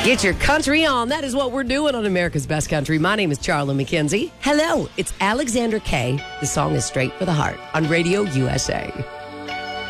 Get your country on. That is what we're doing on America's Best Country. My name is Charla McKenzie. Hello, it's Alexandra Kay. The song is Straight for the Heart on Radio USA.